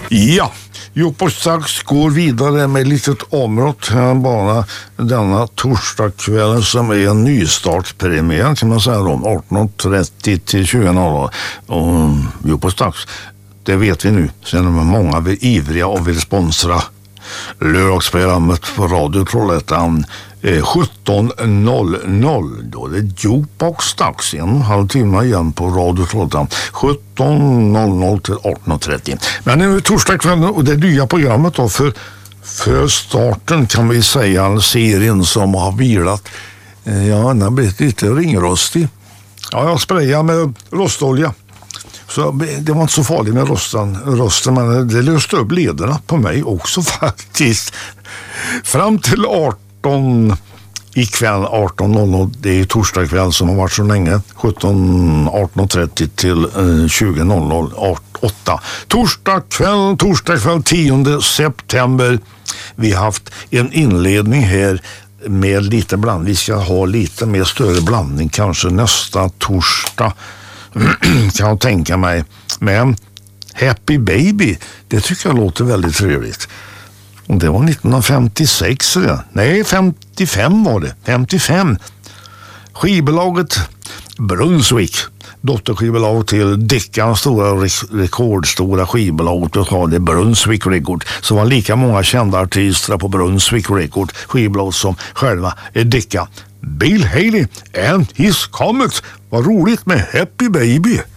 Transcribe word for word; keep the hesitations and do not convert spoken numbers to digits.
Ja, Jukebox Dags går vidare med ett litet områt här bara denna torsdagskväll som är en nystartspremiär kan man säga om arton trettio till tjugo noll och Jukebox Dags, det vet vi nu. Sen är många ivriga och vill sponsra lördagsprogrammet på Radio Trollhättan eh, sjutton noll noll. Då är det Jukebox Dags, en halv timme igen på Radio Trollhättan sjutton noll noll till arton trettio. Men nu är torsdagskvällen och det nya programmet då för, för starten kan vi säga serien som har vilat. Eh, ja, den har blivit lite ringrostig. Ja, jag sprayar med rostolja. Så det var inte så farligt med rosten, rosten men det löste upp lederna på mig också faktiskt. Fram till arton ikväll arton noll noll, det är torsdag kväll som har varit så länge, sjutton arton trettio till tjugo noll noll åtta. Torsdag kväll, torsdag kväll tionde september. Vi har haft en inledning här med lite bland. Vi ska ha lite mer större blandning kanske nästa torsdag. Kan jag tänka mig. Men Happy Baby, det tycker jag låter väldigt trevligt. Och det var nittonhundrafemtiosex. Nej, femtiofem var det. femtiofem. Skivbolaget Brunswick, dotterskivbolag till Deckans stora rekordstora skivbolag, det Brunswick Record, som var lika många kända artister på Brunswick Record skivbolag som själva är Decca. Bill Haley and his Comets. Vad roligt med Happy Baby.